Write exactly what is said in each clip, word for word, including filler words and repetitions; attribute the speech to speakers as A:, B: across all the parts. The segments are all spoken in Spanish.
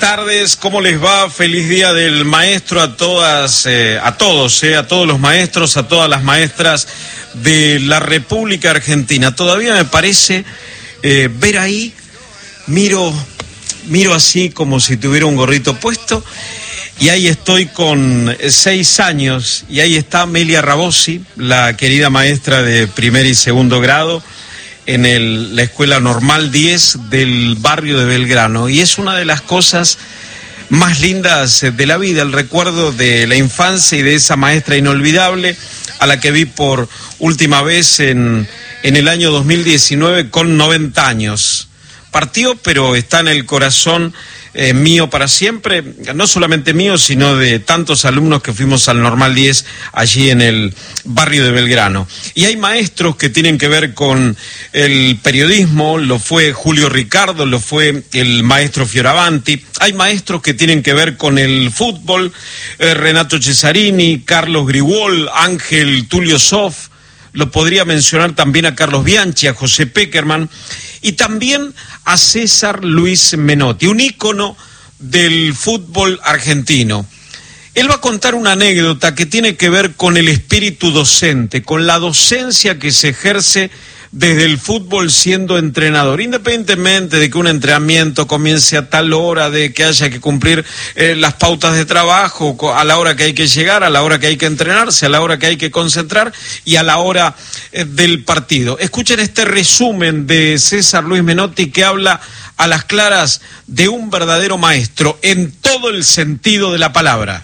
A: tardes, ¿cómo les va? Feliz Día del Maestro a todas, eh, a todos, eh, a todos los maestros, a todas las maestras de la República Argentina. Todavía me parece eh, ver ahí, miro, miro así como si tuviera un gorrito puesto, y ahí estoy con seis años, y ahí está Amelia Rabosi, la querida maestra de primer y segundo grado, en el, la Escuela Normal diez del barrio de Belgrano, y es una de las cosas más lindas de la vida, el recuerdo de la infancia y de esa maestra inolvidable a la que vi por última vez en, en el año dos mil diecinueve con noventa años. Partió, pero está en el corazón eh, mío para siempre, no solamente mío, sino de tantos alumnos que fuimos al Normal diez allí en el barrio de Belgrano. Y hay maestros que tienen que ver con el periodismo, lo fue Julio Ricardo, lo fue el maestro Fioravanti, hay maestros que tienen que ver con el fútbol, eh, Renato Cesarini, Carlos Grigol, Ángel Tulio Sof, lo podría mencionar también a Carlos Bianchi, a José Peckerman, y también a César Luis Menotti, un ícono del fútbol argentino. Él va a contar una anécdota que tiene que ver con el espíritu docente, con la docencia que se ejerce desde el fútbol siendo entrenador, independientemente de que un entrenamiento comience a tal hora, de que haya que cumplir eh, las pautas de trabajo, a la hora que hay que llegar, a la hora que hay que entrenarse, a la hora que hay que concentrar y a la hora eh, del partido. Escuchen este resumen de César Luis Menotti que habla a las claras de un verdadero maestro en todo el sentido de la palabra.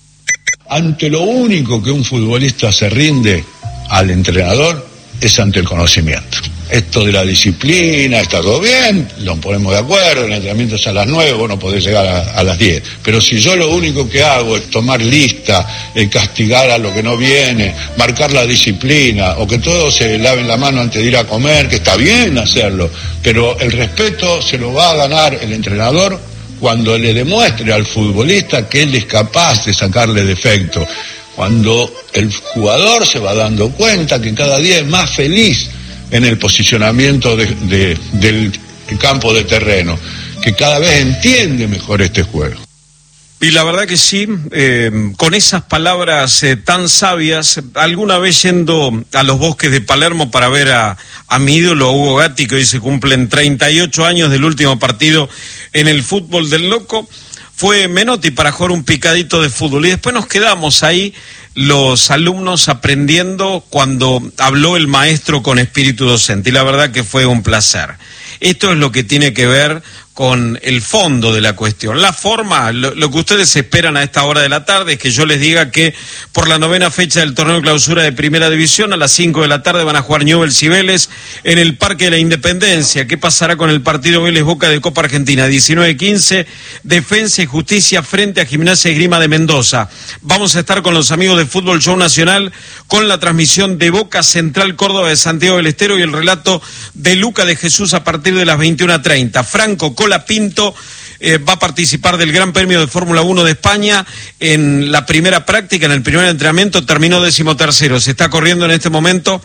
B: Ante lo único que un futbolista se rinde al entrenador es ante el conocimiento. Esto de la disciplina, está todo bien, lo ponemos de acuerdo, el entrenamiento es a las nueve, vos no podés llegar a, a las diez. Pero si yo lo único que hago es tomar lista, eh, castigar a lo que no viene, marcar la disciplina, o que todos se laven la mano antes de ir a comer, que está bien hacerlo, pero el respeto se lo va a ganar el entrenador cuando le demuestre al futbolista que él es capaz de sacarle defecto. Cuando el jugador se va dando cuenta que cada día es más feliz en el posicionamiento de, de, del campo de terreno, que cada vez entiende mejor este juego.
A: Y la verdad que sí, eh, con esas palabras eh, tan sabias, alguna vez yendo a los bosques de Palermo para ver a, a mi ídolo, a Hugo Gatti, que hoy se cumplen treinta y ocho años del último partido en el fútbol del Loco, fue Menotti para jugar un picadito de fútbol y después nos quedamos ahí los alumnos aprendiendo cuando habló el maestro con espíritu docente, y la verdad que fue un placer. Esto es lo que tiene que ver con el fondo de la cuestión. La forma, lo, lo que ustedes esperan a esta hora de la tarde es que yo les diga que por la novena fecha del torneo de clausura de Primera División a las cinco de la tarde van a jugar Newell's y Vélez en el Parque de la Independencia. ¿Qué pasará con el partido Vélez-Boca de Copa Argentina? diecinueve quince, Defensa y Justicia frente a Gimnasia y Esgrima de Mendoza. Vamos a estar con los amigos de Fútbol Show Nacional con la transmisión de Boca Central Córdoba de Santiago del Estero y el relato de Luca de Jesús a partir de las veintiuna treinta. Franco Colapinto eh, va a participar del Gran Premio de Fórmula uno de España en la primera práctica, en el primer entrenamiento, terminó decimotercero. Se está corriendo en este momento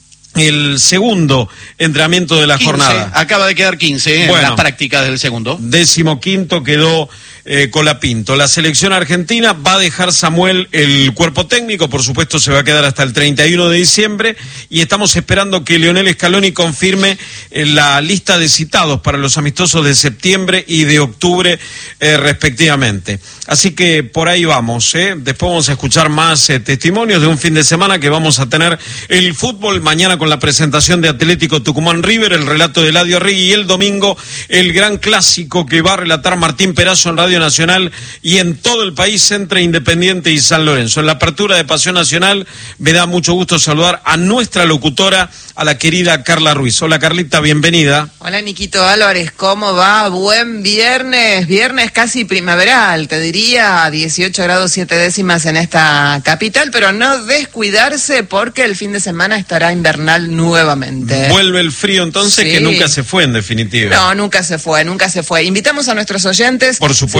A: el segundo entrenamiento de la
C: quince,
A: jornada.
C: Acaba de quedar quince en
A: bueno,
C: las prácticas del segundo.
A: Decimoquinto quedó eh, Colapinto. La selección argentina va a dejar Samuel el cuerpo técnico, por supuesto se va a quedar hasta el treinta y uno de diciembre, y estamos esperando que Lionel Scaloni confirme eh, la lista de citados para los amistosos de septiembre y de octubre eh, respectivamente. Así que por ahí vamos, ¿eh? Después vamos a escuchar más eh, testimonios de un fin de semana que vamos a tener el fútbol mañana con la presentación de Atlético Tucumán River, el relato de Eladio Arregui, y el domingo el gran clásico que va a relatar Martín Perazo en Radio Nacional y en todo el país entre Independiente y San Lorenzo. En la apertura de Pasión Nacional me da mucho gusto saludar a nuestra locutora, a la querida Carla Ruiz. Hola Carlita, bienvenida.
D: Hola Niquito Álvarez, ¿cómo va? Buen viernes, viernes casi primaveral, te diría, dieciocho grados siete décimas en esta capital, pero no descuidarse porque el fin de semana estará invernal nuevamente.
A: Vuelve el frío entonces, sí, que nunca se fue en definitiva.
D: No, nunca se fue, nunca se fue. Invitamos a nuestros oyentes,
A: por supuesto,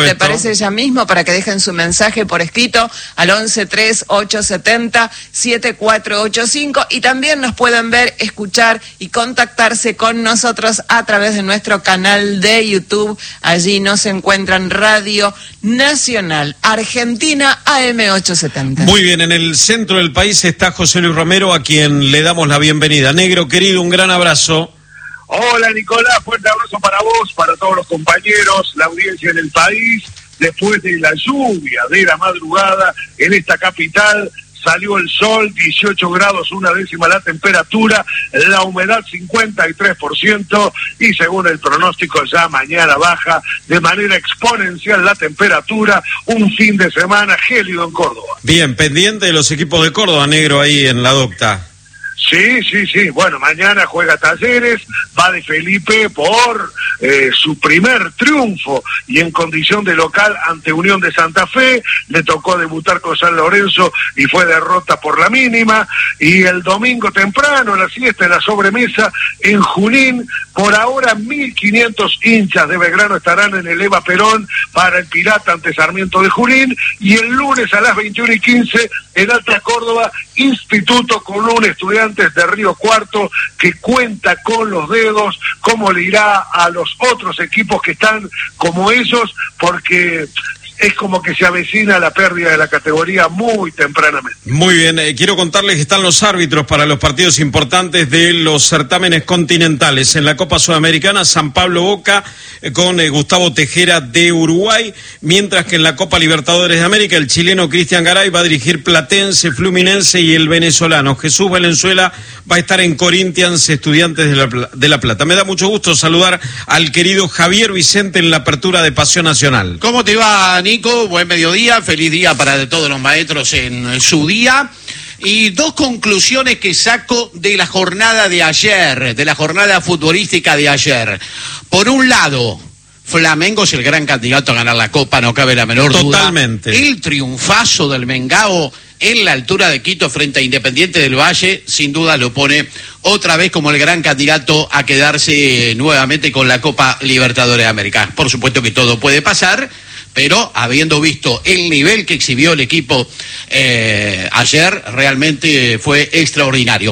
D: te parece, ya mismo, para que dejen su mensaje por escrito al once tres ocho setenta siete cuatro ocho cinco, y también nos pueden ver, escuchar y contactarse con nosotros a través de nuestro canal de YouTube. Allí nos encuentran Radio Nacional Argentina A M ochocientos setenta.
A: Muy bien, en el centro del país está José Luis Romero, a quien le damos la bienvenida. Negro querido, un gran abrazo.
E: Hola Nicolás, fuerte abrazo para vos, para todos los compañeros, la audiencia en el país. Después de la lluvia de la madrugada en esta capital, salió el sol, dieciocho grados, una décima la temperatura, la humedad cincuenta y tres por ciento, y según el pronóstico ya mañana baja de manera exponencial la temperatura, un fin de semana gélido en Córdoba.
A: Bien, pendiente de los equipos de Córdoba, Negro, ahí en la docta.
E: Sí, sí, sí. Bueno, mañana juega Talleres, va de Felipe por eh, su primer triunfo y en condición de local ante Unión de Santa Fe. Le tocó debutar con San Lorenzo y fue derrota por la mínima. Y el domingo temprano, en la siesta, en la sobremesa, en Junín, por ahora mil quinientos hinchas de Belgrano estarán en el Eva Perón para el Pirata ante Sarmiento de Junín. Y el lunes a las veintiuna y quince en Alta Córdoba, Instituto Colón, Estudiantes de Río Cuarto, que cuenta con los dedos cómo le irá a los otros equipos que están como ellos, porque es como que se avecina la pérdida de la categoría muy tempranamente.
A: Muy bien, eh, quiero contarles que están los árbitros para los partidos importantes de los certámenes continentales. En la Copa Sudamericana, San Pablo Boca eh, con eh, Gustavo Tejera de Uruguay, mientras que en la Copa Libertadores de América, el chileno Cristian Garay va a dirigir Platense, Fluminense, y el venezolano Jesús Valenzuela va a estar en Corinthians, Estudiantes de la, de la Plata. Me da mucho gusto saludar al querido Javier Vicente en la apertura de Pasión Nacional.
C: ¿Cómo te va, Nico? Buen mediodía, feliz día para todos los maestros en su día. Y dos conclusiones que saco de la jornada de ayer, de la jornada futbolística de ayer. Por un lado, Flamengo es el gran candidato a ganar la Copa, no cabe la menor duda.
A: Totalmente.
C: El triunfazo del Mengao en la altura de Quito frente a Independiente del Valle, sin duda lo pone otra vez como el gran candidato a quedarse nuevamente con la Copa Libertadores de América. Por supuesto que todo puede pasar, pero habiendo visto el nivel que exhibió el equipo eh, ayer, realmente fue extraordinario.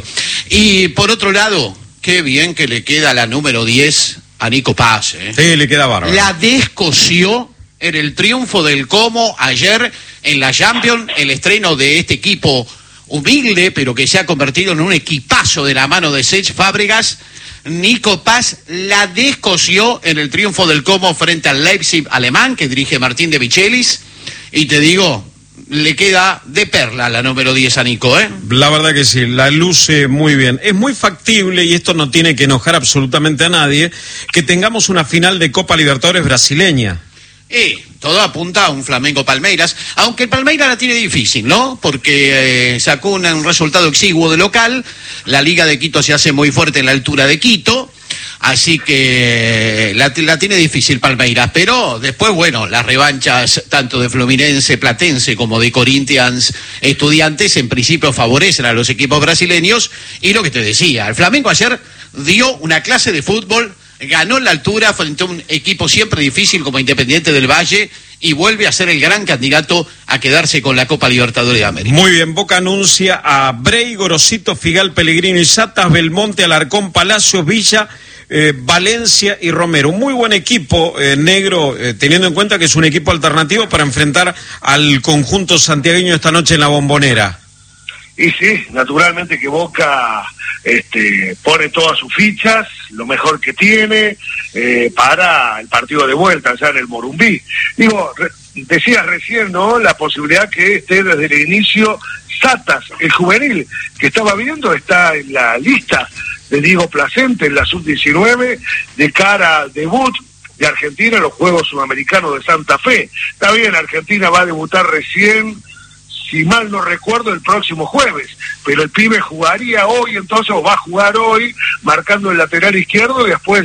C: Y por otro lado, qué bien que le queda la número diez a Nico Paz. ¿eh?
A: Sí, le queda bárbaro.
C: La descosió en el triunfo del Como ayer en la Champions, el estreno de este equipo humilde, pero que se ha convertido en un equipazo de la mano de Cesc Fábregas. Nico Paz la descosió en el triunfo del Como frente al Leipzig alemán, que dirige Martín de Michelis, y te digo, le queda de perla la número diez a Nico, ¿eh?
A: La verdad que sí, la luce muy bien. Es muy factible, y esto no tiene que enojar absolutamente a nadie, que tengamos una final de Copa Libertadores brasileña.
C: Y todo apunta a un Flamengo-Palmeiras, aunque el Palmeiras la tiene difícil, ¿no? Porque eh, sacó un, un resultado exiguo de local, la Liga de Quito se hace muy fuerte en la altura de Quito, así que la, la tiene difícil Palmeiras, pero después, bueno, las revanchas tanto de Fluminense, Platense como de Corinthians, Estudiantes, en principio favorecen a los equipos brasileños, y lo que te decía, el Flamengo ayer dio una clase de fútbol, ganó la altura frente a un equipo siempre difícil como Independiente del Valle y vuelve a ser el gran candidato a quedarse con la Copa Libertadores de América.
A: Muy bien, Boca anuncia a Brey, Gorosito, Figal, Pellegrini y Satas, Belmonte, Alarcón, Palacios, Villa, eh, Valencia y Romero. Un muy buen equipo, eh, Negro, eh, teniendo en cuenta que es un equipo alternativo para enfrentar al conjunto santiagueño esta noche en la Bombonera.
E: Y sí, naturalmente que Boca este, pone todas sus fichas, lo mejor que tiene, eh, para el partido de vuelta allá en el Morumbí. Digo, re, decías recién, ¿no?, la posibilidad que esté desde el inicio Satas, el juvenil, que estaba viendo, está en la lista de Diego Placente en la sub diecinueve, de cara al debut de Argentina en los Juegos Sudamericanos de Santa Fe. Está bien, Argentina va a debutar recién, si mal no recuerdo, el próximo jueves, pero el pibe jugaría hoy, entonces, o va a jugar hoy, marcando el lateral izquierdo, y después ya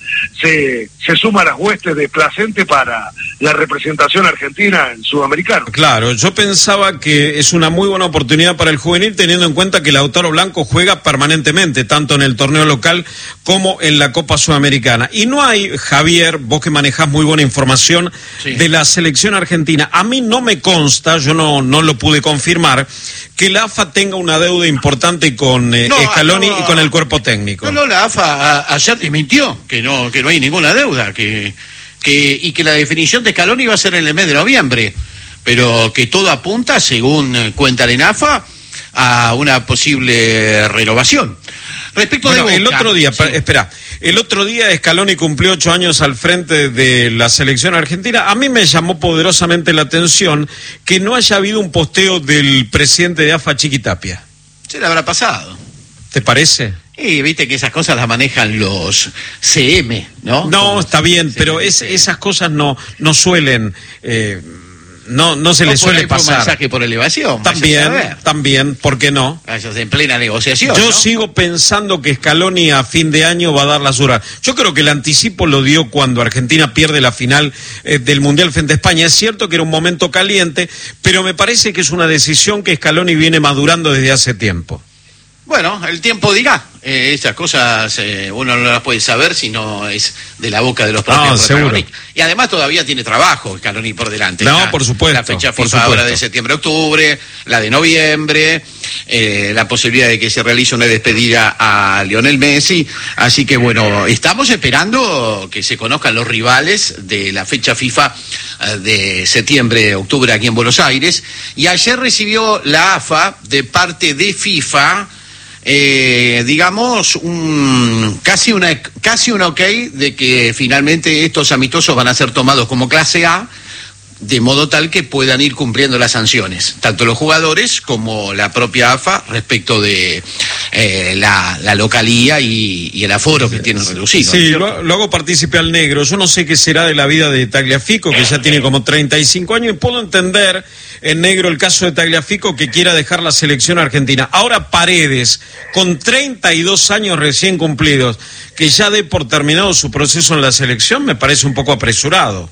E: se, se suma a las huestes de Placente para la representación argentina en Sudamericano.
A: Claro, yo pensaba que es una muy buena oportunidad para el juvenil, teniendo en cuenta que Lautaro Blanco juega permanentemente, tanto en el torneo local como en la Copa Sudamericana. Y no hay, Javier, vos que manejás muy buena información, sí, de la selección argentina. A mí no me consta, yo no, no lo pude confirmar, que la A F A tenga una deuda importante con eh, no, Scaloni no, y con el cuerpo técnico.
C: No, no, la A F A a, ayer desmintió que no, que no hay ninguna deuda, que, que y que la definición de Scaloni va a ser en el mes de noviembre, pero que todo apunta, según cuentan en A F A, a una posible renovación. Respecto
A: bueno,
C: de Boca,
A: el otro día,
C: sí.
A: espera, el otro día Scaloni cumplió ocho años al frente de la selección argentina. A mí me llamó poderosamente la atención que no haya habido un posteo del presidente de A F A, Chiqui Tapia.
C: Se le habrá pasado.
A: ¿Te parece?
C: Y viste que esas cosas las manejan los C M, ¿no?
A: No,
C: Como
A: está bien, pero es, esas cosas no, no suelen... Eh, No, no se le suele pasar.
C: Un mensaje por elevación.
A: También, también, ¿por qué no?
C: Ellos en plena negociación.
A: Yo
C: ¿no?
A: sigo pensando que Scaloni a fin de año va a dar la sura. Yo creo que el anticipo lo dio cuando Argentina pierde la final eh, del Mundial frente a España. Es cierto que era un momento caliente, pero me parece que es una decisión que Scaloni viene madurando desde hace tiempo.
C: Bueno, el tiempo dirá. Eh, esas cosas eh, uno no las puede saber si no es de la boca de los propios
A: no,
C: protagonistas. Y además todavía tiene trabajo Scaloni por delante.
A: No,
C: ya,
A: por supuesto.
C: La fecha
A: por
C: FIFA
A: supuesto.
C: ahora de septiembre-octubre, la de noviembre, eh, la posibilidad de que se realice una despedida a Lionel Messi. Así que bueno, estamos esperando que se conozcan los rivales de la fecha FIFA eh, de septiembre-octubre aquí en Buenos Aires. Y ayer recibió la A F A de parte de FIFA... Eh, digamos, un, casi una casi un ok de que finalmente estos amistosos van a ser tomados como clase A, de modo tal que puedan ir cumpliendo las sanciones, tanto los jugadores como la propia A F A respecto de eh, la, la localía y, y el aforo que tienen reducido.
A: Sí, lo, lo hago partícipe al negro. Yo no sé qué será de la vida de Tagliafico, que ya tiene como treinta y cinco años, y puedo entender en negro el caso de Tagliafico que quiera dejar la selección argentina. Ahora Paredes, con treinta y dos años recién cumplidos, que ya dé por terminado su proceso en la selección, me parece un poco apresurado.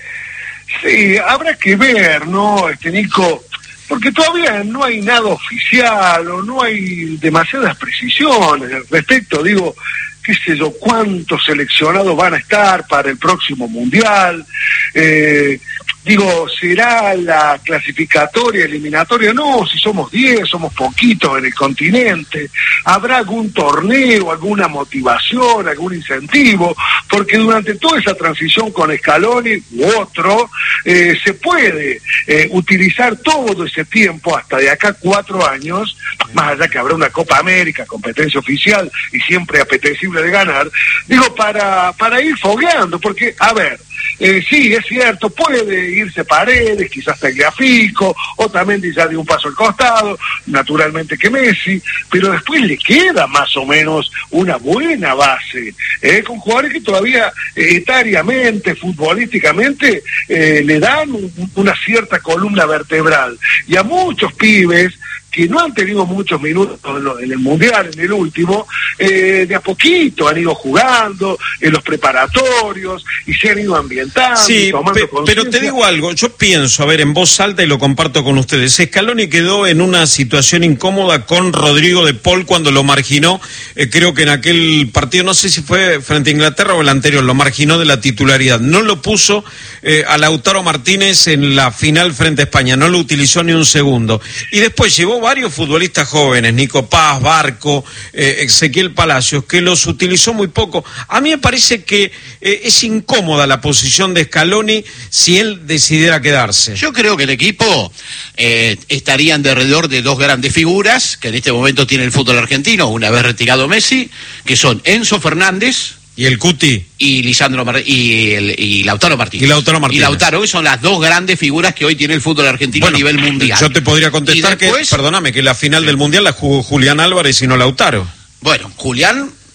E: Sí, habrá que ver, ¿no, este Nico? Porque todavía no hay nada oficial o no hay demasiadas precisiones al respecto. Digo, qué sé yo, cuántos seleccionados van a estar para el próximo Mundial. Eh, digo, ¿será la clasificatoria, eliminatoria? No, si somos diez, somos poquitos en el continente. ¿Habrá algún torneo, alguna motivación, algún incentivo? Porque durante toda esa transición con Scaloni u otro, eh, se puede eh, utilizar todo ese tiempo, hasta de acá cuatro años, más allá que habrá una Copa América, competencia oficial y siempre apetecible de ganar, digo, para, para ir fogueando, porque, a ver, Eh, sí, es cierto, puede irse Paredes, quizás Tagliafico, Otamendi ya dio un paso al costado, naturalmente que Messi, pero después le queda más o menos una buena base, eh, con jugadores que todavía eh, etariamente, futbolísticamente, eh, le dan un, una cierta columna vertebral, y a muchos pibes que no han tenido muchos minutos en el Mundial, en el último, eh, de a poquito han ido jugando en los preparatorios y se han ido ambientando.
A: Sí,
E: tomando
A: pe pero te digo algo, yo pienso, a ver, en voz alta y lo comparto con ustedes, Scaloni quedó en una situación incómoda con Rodrigo de Paul cuando lo marginó, eh, creo que en aquel partido, no sé si fue frente a Inglaterra o el anterior, lo marginó de la titularidad, no lo puso eh, a Lautaro Martínez en la final frente a España, no lo utilizó ni un segundo, y después llevó varios futbolistas jóvenes, Nico Paz, Barco, eh, Ezequiel Palacios, que los utilizó muy poco. A mí me parece que eh, es incómoda la posición de Scaloni si él decidiera quedarse.
C: Yo creo que el equipo eh, estarían de alrededor de dos grandes figuras que en este momento tiene el fútbol argentino, una vez retirado Messi, que son Enzo Fernández
A: y el Cuti
C: y Lisandro Mar y, el, y Lautaro Martínez.
A: Y Lautaro Martínez.
C: Y Lautaro, que son las dos grandes figuras que hoy tiene el fútbol argentino bueno, a nivel mundial.
A: Yo te podría contestar después, que, perdóname, que la final sí. del Mundial la jugó Julián Álvarez y no Lautaro.
C: Bueno, Julián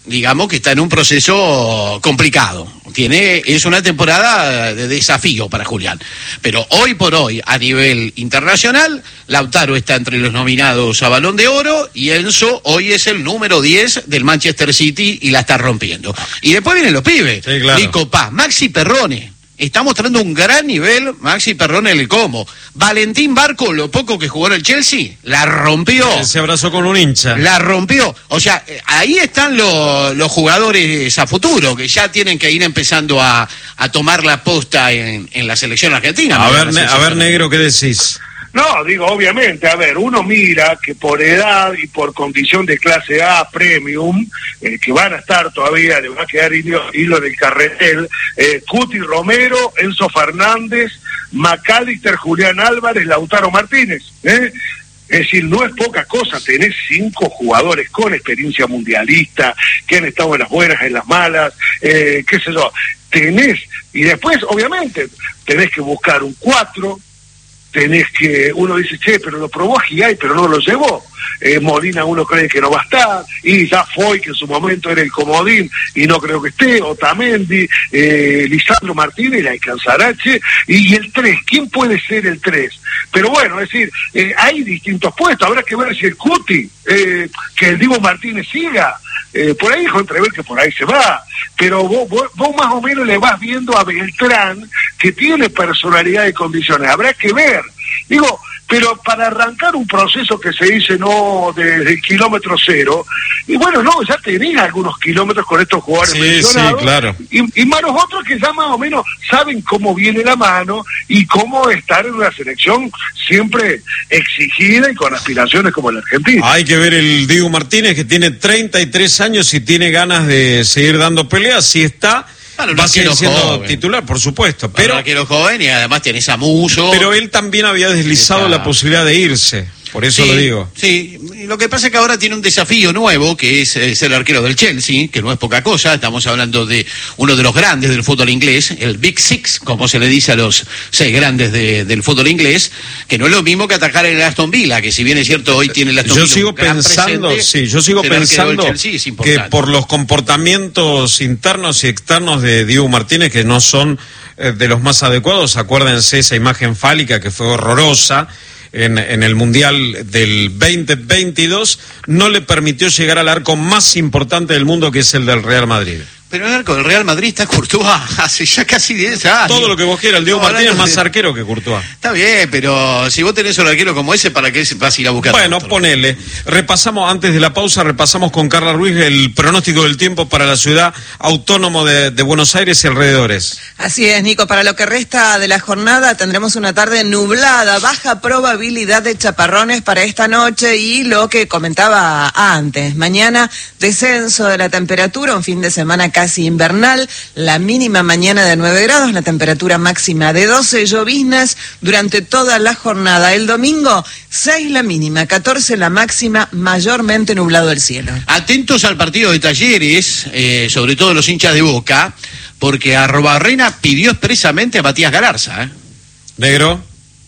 C: digamos que está en un proceso complicado. Tiene, es una temporada de desafío para Julián. Pero hoy por hoy, a nivel internacional, Lautaro está entre los nominados a Balón de Oro y Enzo hoy es el número diez del Manchester City y la está rompiendo. Y después vienen los pibes.
A: Sí, claro.
C: Nico Paz, Maxi Perrone. Está mostrando un gran nivel Maxi Perrone en el combo. Valentín Barco, lo poco que jugó en el Chelsea, la rompió.
A: Se abrazó con un hincha.
C: La rompió. O sea, ahí están los, los jugadores a futuro, que ya tienen que ir empezando a, a tomar la posta en, en la selección argentina.
A: A ver, ne- a ver, negro, ¿qué decís?
E: No, digo, obviamente, a ver, uno mira que por edad y por condición de clase A, premium, eh, que van a estar todavía, le va a quedar hilo, hilo del carretel, eh, Cuti Romero, Enzo Fernández, McAllister, Julián Álvarez, Lautaro Martínez, ¿eh? Es decir, no es poca cosa, tenés cinco jugadores con experiencia mundialista, que han estado en las buenas, en las malas, eh, qué sé yo, tenés, y después, obviamente, tenés que buscar un cuatro, tenés que, uno dice, che, pero lo probó Gigay, pero no lo llevó. Eh, Molina uno cree que no va a estar, y ya Foy, que en su momento era el comodín, y no creo que esté, Otamendi, eh, Lisandro Martínez, la Alcanzarache, y, y el tres, ¿quién puede ser el tres? Pero bueno, es decir, eh, hay distintos puestos, habrá que ver si el Cuti, eh, que el Divo Martínez siga, eh, por ahí dijo entrever que por ahí se va, pero vos, vos, vos más o menos le vas viendo a Beltrán, que tiene personalidad y condiciones, habrá que ver. Digo, pero para arrancar un proceso que se dice no desde el kilómetro cero, y bueno, no, ya tenés algunos kilómetros con estos jugadores
A: Sí,
E: mencionados,
A: sí, claro.
E: y, y más los otros que ya más o menos saben cómo viene la mano y cómo estar en una selección siempre exigida y con aspiraciones como la Argentina.
A: Hay que ver el Diego Martínez, que tiene treinta y tres años y tiene ganas de seguir dando peleas. Si está,
C: Claro,
A: va a seguir
C: arquero
A: siendo
C: joven.
A: titular, por supuesto.
C: Pero
A: Pero,
C: arquero joven y además tenés a Muso.
A: pero él también había deslizado
C: Está-
A: la posibilidad de irse. Por eso
C: Sí,
A: lo digo.
C: Sí, y lo que pasa es que ahora tiene un desafío nuevo, que es eh, ser arquero del Chelsea, que no es poca cosa. Estamos hablando de uno de los grandes del fútbol inglés, el Big Six, como se le dice a los seis grandes de, del fútbol inglés, que no es lo mismo que atacar en el Aston Villa, que si bien es cierto, hoy tiene el Aston
A: Yo
C: Villa
A: sigo
C: un gran
A: pensando,
C: presente,
A: sí, yo sigo
C: ser arquero del
A: pensando
C: Chelsea es
A: que
C: importante.
A: por los comportamientos internos y externos de Diego Martínez, que no son eh, de los más adecuados, acuérdense esa imagen fálica que fue horrorosa en, en el Mundial del veinte veintidós, no le permitió llegar al arco más importante del mundo, que es el del Real Madrid.
C: Pero el arco del Real Madrid está Courtois hace ya casi diez años.
A: Todo lo que vos quieras, el Diego
C: No,
A: Martínez es
C: hablando
A: más
C: de-
A: arquero que Courtois.
C: Está bien, pero si vos tenés un arquero como ese, ¿para qué vas a ir a buscar?
A: Bueno,
C: otro?
A: ponele. Repasamos, antes de la pausa, repasamos con Carla Ruiz el pronóstico del tiempo para la ciudad autónoma de, de Buenos Aires y alrededores.
D: Así es, Nico. Para lo que resta de la jornada tendremos una tarde nublada, baja probabilidad de chaparrones para esta noche y lo que comentaba antes. Mañana descenso de la temperatura, un fin de semana casi invernal, la mínima mañana de nueve grados, la temperatura máxima de doce, lloviznas durante toda la jornada. El domingo, seis la mínima, catorce la máxima, mayormente nublado el cielo.
C: Atentos al partido de Talleres, eh, sobre todo los hinchas de Boca, porque Arrobarrena pidió expresamente a Matías Galarza. ¿eh?
A: Negro.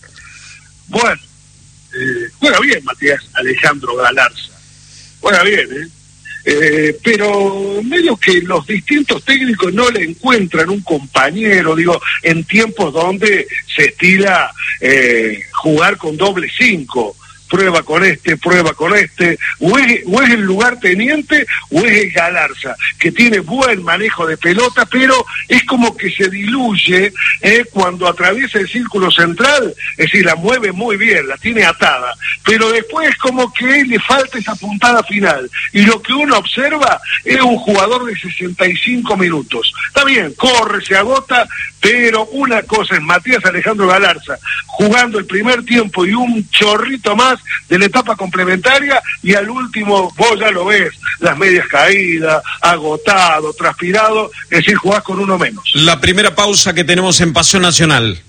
E: Bueno, eh, juega bien Matías Alejandro Galarza, juega bien, ¿eh? Eh, pero medio que los distintos técnicos no le encuentran un compañero, digo, en tiempos donde se estila eh, jugar con doble cinco, prueba con este, prueba con este, o es, o es el lugarteniente o es el Galarza, que tiene buen manejo de pelota, pero es como que se diluye eh, cuando atraviesa el círculo central, es decir, la mueve muy bien, la tiene atada, pero después como que le falta esa puntada final, y lo que uno observa es un jugador de sesenta y cinco minutos, está bien, corre, se agota, pero una cosa es Matías Alejandro Galarza jugando el primer tiempo y un chorrito más de la etapa complementaria, y al último vos ya lo ves, las medias caídas, agotado, transpirado, es decir, jugás con uno menos.
A: La primera pausa que tenemos en Pasión Nacional.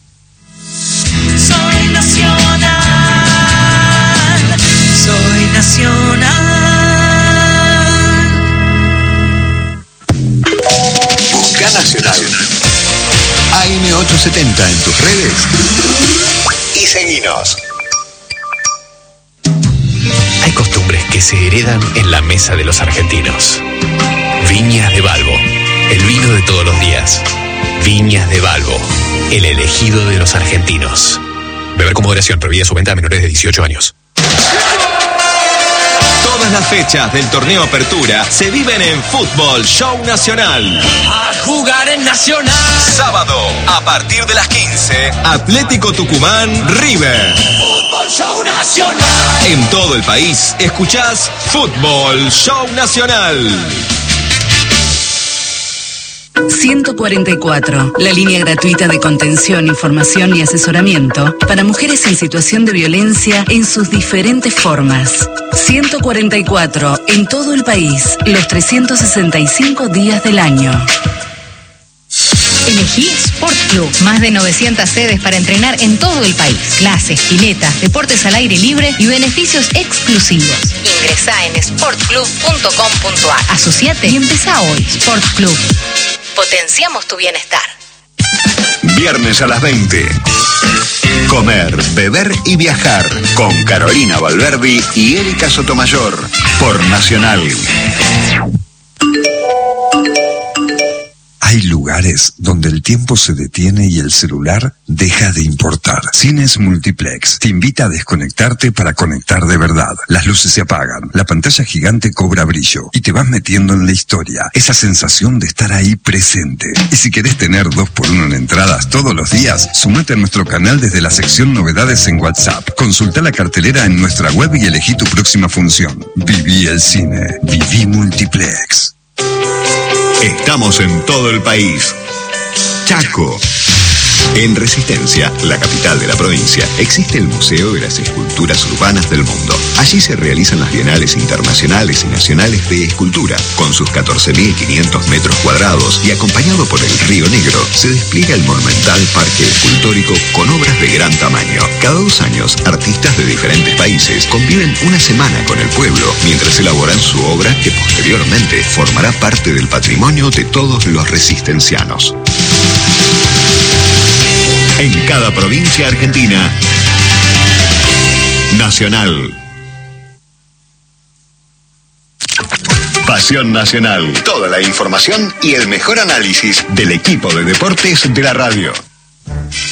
F: Soy nacional, soy nacional.
G: Busca Nacional. A M ochocientos setenta en tus redes y seguinos. Hay costumbres que se heredan en la mesa de los argentinos.
H: Viñas de Balbo, el vino de todos los días. Viñas de Balbo, el elegido de los argentinos. Beber con moderación, prohibida su venta a menores de dieciocho años.
I: Todas las fechas del torneo Apertura se viven en Fútbol Show Nacional.
F: A jugar en Nacional.
I: Sábado, a partir de las quince, Atlético Tucumán River.
F: Fútbol Show Nacional.
I: En todo el país, escuchás Fútbol Show Nacional.
J: ciento cuarenta y cuatro, la línea gratuita de contención, información y asesoramiento para mujeres en situación de violencia en sus diferentes formas. ciento cuarenta y cuatro, en todo el país, los trescientos sesenta y cinco días del año.
K: Elegí Sport Club. Más de novecientas sedes para entrenar en todo el país. Clases, piletas, deportes al aire libre y beneficios exclusivos. Ingresá en sport club punto com punto a r. Asociate y empezá hoy. Sport Club. Potenciamos tu bienestar.
G: Viernes a las veinte. Comer, beber y viajar con Carolina Valverdi y Erika Sotomayor por Nacional.
L: Hay lugares donde el tiempo se detiene y el celular deja de importar. Cines Multiplex te invita a desconectarte para conectar de verdad. Las luces se apagan, la pantalla gigante cobra brillo y te vas metiendo en la historia. Esa sensación de estar ahí presente. Y si querés tener dos por uno en entradas todos los días, sumate a nuestro canal desde la sección Novedades en WhatsApp. Consulta la cartelera en nuestra web y elegí tu próxima función. Viví el cine. Viví Multiplex.
G: Estamos en todo el país. Chaco. En Resistencia, la capital de la provincia, existe el Museo de las Esculturas Urbanas del Mundo. Allí se realizan las bienales internacionales y nacionales de escultura. Con sus catorce mil quinientos metros cuadrados y acompañado por el Río Negro, se despliega el monumental parque escultórico con obras de gran tamaño. Cada dos años, artistas de diferentes países conviven una semana con el pueblo mientras elaboran su obra que posteriormente formará parte del patrimonio de todos los resistencianos. En cada provincia argentina, Nacional. Pasión Nacional. Toda la información y el mejor análisis del equipo de deportes de la radio.